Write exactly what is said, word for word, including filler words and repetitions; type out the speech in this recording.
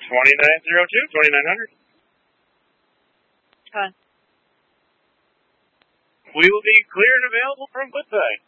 twenty-nine oh two, twenty-nine hundred. Huh. We will be clear and available from Woodside.